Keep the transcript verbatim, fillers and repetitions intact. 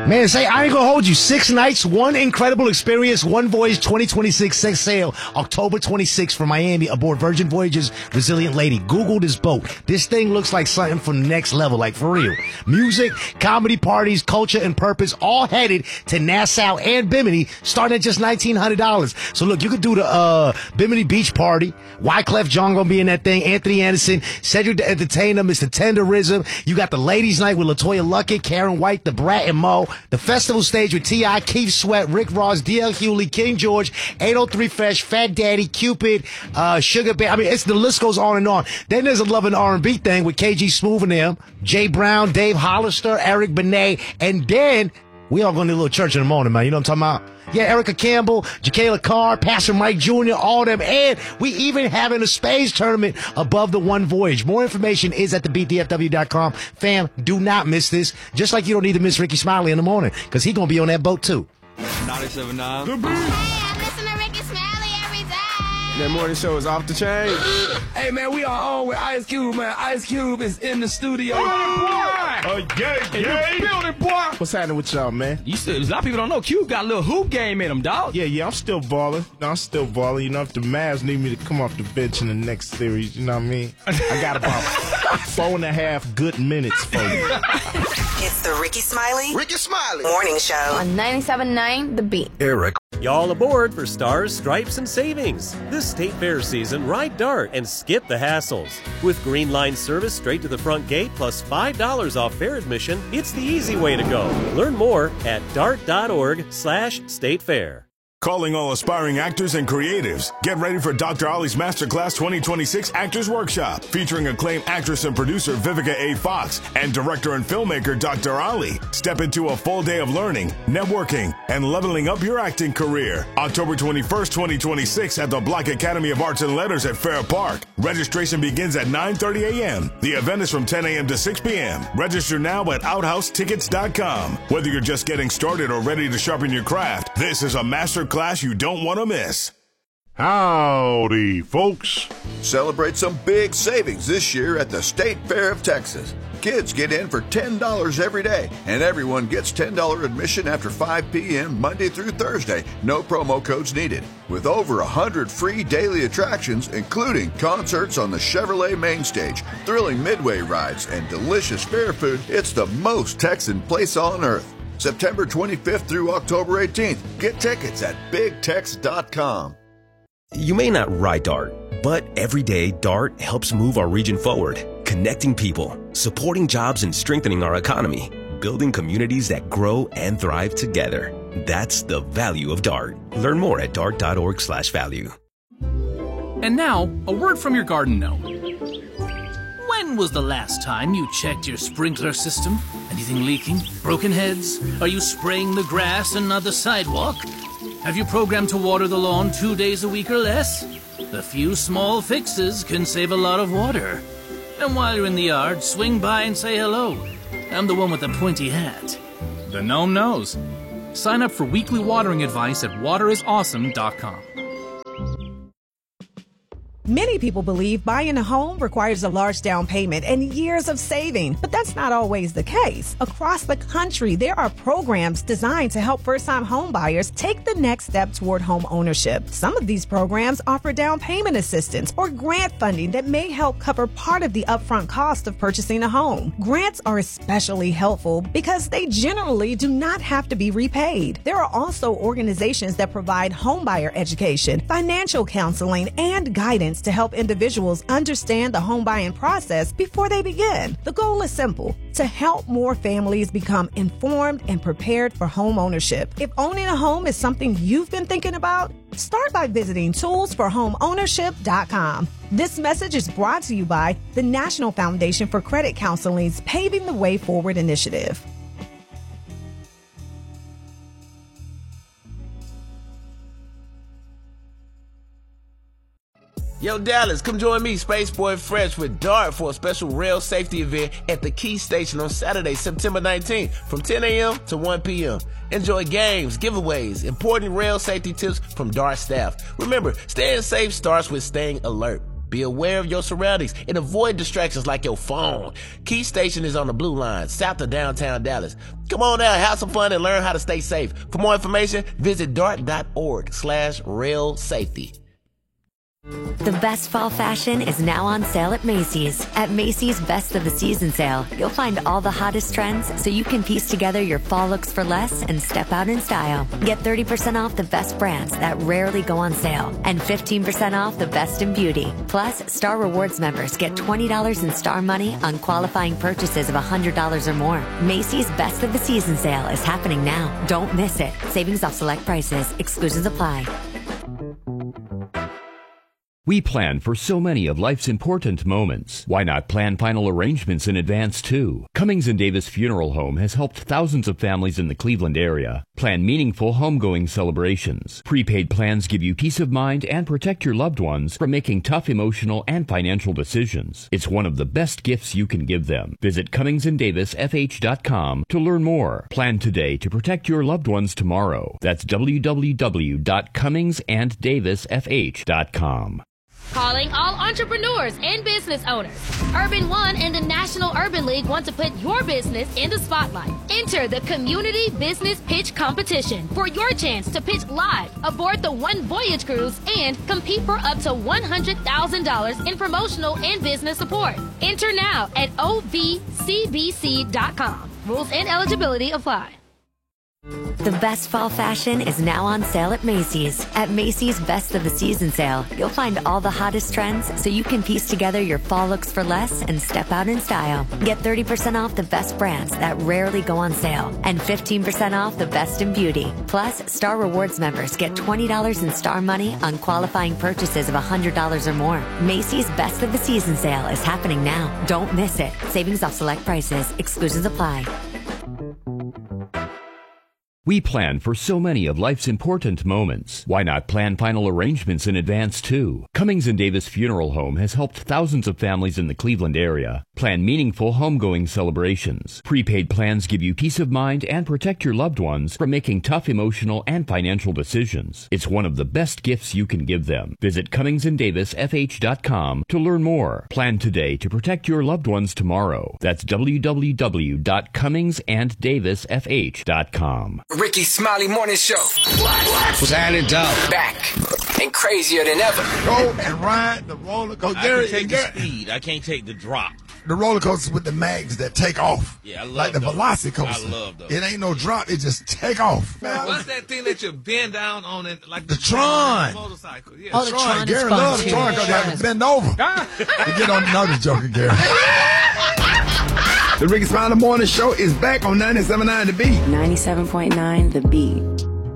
Man, say, I ain't gonna hold you. Six nights, one incredible experience, one voyage, twenty twenty-six set sail, October twenty-sixth from Miami aboard Virgin Voyages Resilient Lady. Google this boat. This thing looks like something from the next level, like for real. Music, comedy parties, culture, and purpose, all headed to Nassau and Bimini, starting at just nineteen hundred dollars. So look, you could do the uh Bimini Beach Party. Wyclef Jean gonna be in that thing. Anthony Anderson, Cedric the Entertainer, Mister Tenderism. You got the Ladies Night with LaToya Luckett, Karen White, The Brat, and Mo. The festival stage with T I, Keith Sweat, Rick Ross, D L Hewley, King George, eight oh three Fresh, Fat Daddy, Cupid, uh, Sugar Bear. I mean, it's the list goes on and on. Then there's a Love and R and B thing with K G Smooth and them, Jay Brown, Dave Hollister, Eric Benet, and then we all going to a little church in the morning, man. You know what I'm talking about? Yeah, Erica Campbell, Jacayla Carr, Pastor Mike Junior, all them. And we even having a space tournament above the one voyage. More information is at the B D F W dot com. Fam, do not miss this. Just like you don't need to miss Ricky Smiley in the morning, because he going to be on that boat too. ninety-seven point nine. The Beat. Hey, I listen to Ricky Smiley every day. That morning show is off the chain. Hey, man, we are on with Ice Cube, man. Ice Cube is in the studio. Oh, yeah, yeah. Building, boy. What's happening with y'all, man? You still, a lot of people don't know, Cube got a little hoop game in him, dog. Yeah, yeah, I'm still balling. You know, I'm still balling. You know, if the Mavs need me to come off the bench in the next series, you know what I mean? I got about four and a half good minutes for you. It's the Ricky Smiley Ricky Smiley Morning Show On ninety-seven point nine, The Beat. Eric. Y'all aboard for Stars, Stripes, and Savings. This State Fair season, ride Dart and skip the hassles. With Green Line service straight to the front gate plus five dollars off fair admission, it's the easy way to go. Learn more at dart.org slash state fair. Calling all aspiring actors and creatives. Get ready for Doctor Ollie's Masterclass twenty twenty-six Actors Workshop, featuring acclaimed actress and producer Vivica A. Fox and director and filmmaker Doctor Ollie. Step into a full day of learning, networking, and leveling up your acting career. October twenty-first, twenty twenty-six at the Black Academy of Arts and Letters at Fair Park. Registration begins at nine thirty a.m. The event is from ten a.m. to six p.m. Register now at outhouse tickets dot com. Whether you're just getting started or ready to sharpen your craft, this is a master class you don't want to miss. Howdy, folks. Celebrate some big savings this year at the State Fair of Texas. Kids get in for ten dollars every day, and everyone gets ten dollars admission after five p.m. Monday through Thursday. No promo codes needed. With over one hundred free daily attractions, including concerts on the Chevrolet main stage, thrilling midway rides, and delicious fair food, it's the most Texan place on earth. September twenty-fifth through October eighteenth. Get tickets at big tex dot com. You may not ride Dart, but every day Dart helps move our region forward, connecting people, supporting jobs, and strengthening our economy, building communities that grow and thrive together. That's the value of Dart. Learn more at dart.org slash value. And now, a word from your garden gnome. When was the last time you checked your sprinkler system? Anything leaking? Broken heads? Are you spraying the grass and not the sidewalk? Have you programmed to water the lawn two days a week or less? A few small fixes can save a lot of water. And while you're in the yard, swing by and say hello. I'm the one with the pointy hat. The gnome knows. Sign up for weekly watering advice at water is awesome dot com. Many people believe buying a home requires a large down payment and years of saving, but that's not always the case. Across the country, there are programs designed to help first-time home buyers take the next step toward home ownership. Some of these programs offer down payment assistance or grant funding that may help cover part of the upfront cost of purchasing a home. Grants are especially helpful because they generally do not have to be repaid. There are also organizations that provide homebuyer education, financial counseling, and guidance to help individuals understand the home buying process before they begin. The goal is simple: to help more families become informed and prepared for home ownership. If owning a home is something you've been thinking about, start by visiting tools for home ownership dot com. This message is brought to you by the National Foundation for Credit Counseling's Paving the Way Forward initiative. Yo, Dallas, come join me, Spaceboy Fresh, with Dart for a special rail safety event at the Key Station on Saturday, September nineteenth from ten a.m. to one p.m. Enjoy games, giveaways, important rail safety tips from Dart staff. Remember, staying safe starts with staying alert. Be aware of your surroundings and avoid distractions like your phone. Key Station is on the Blue Line, south of downtown Dallas. Come on down, have some fun, and learn how to stay safe. For more information, visit dart.org slash rail safety. The best fall fashion is now on sale at Macy's. At Macy's Best of the Season sale, you'll find all the hottest trends so you can piece together your fall looks for less and step out in style. Get thirty percent off the best brands that rarely go on sale and fifteen percent off the best in beauty. Plus, Star Rewards members get twenty dollars in Star Money on qualifying purchases of one hundred dollars or more. Macy's Best of the Season sale is happening now. Don't miss it. Savings off select prices. Exclusions apply. We plan for so many of life's important moments. Why not plan final arrangements in advance, too? Cummings and Davis Funeral Home has helped thousands of families in the Cleveland area plan meaningful homegoing celebrations. Prepaid plans give you peace of mind and protect your loved ones from making tough emotional and financial decisions. It's one of the best gifts you can give them. Visit Cummings and Davis F H dot com to learn more. Plan today to protect your loved ones tomorrow. That's w w w dot cummings and davis f h dot com. Calling all entrepreneurs and business owners. Urban One and the National Urban League want to put your business in the spotlight. Enter the Community Business Pitch Competition for your chance to pitch live aboard the One Voyage Cruise and compete for up to one hundred thousand dollars in promotional and business support. Enter now at o v c b c dot com. Rules and eligibility apply. The best fall fashion is now on sale at Macy's. At Macy's Best of the Season sale, you'll find all the hottest trends so you can piece together your fall looks for less and step out in style. Get thirty percent off the best brands that rarely go on sale and fifteen percent off the best in beauty. Plus, Star Rewards members get twenty dollars in Star Money on qualifying purchases of one hundred dollars or more. Macy's Best of the Season sale is happening now. Don't miss it. Savings off select prices. Exclusions apply. We plan for so many of life's important moments. Why not plan final arrangements in advance, too? Cummings and Davis Funeral Home has helped thousands of families in the Cleveland area plan meaningful homegoing celebrations. Prepaid plans give you peace of mind and protect your loved ones from making tough emotional and financial decisions. It's one of the best gifts you can give them. Visit Cummings and Davis F H dot com to learn more. Plan today to protect your loved ones tomorrow. That's w w w dot cummings and davis f h dot com. Ricky Smiley Morning Show. What? What? Sign it up. Back and crazier than ever. Go and ride the roller coaster. I can take the speed. I can't take the drop. The roller coasters with the mags that take off. Yeah, I love like the those. Velocicoaster. I love those. It ain't no drop. It just take off. Man, what's that thing that you bend down on it like the Tron? Motorcycle. Yeah. Oh, the Tron. Tron. Gary loves the Tron because they have to bend over. You get on another joker, Gary. The Ricky Smiley Morning Show is back on ninety-seven point nine The Beat. ninety-seven point nine The Beat.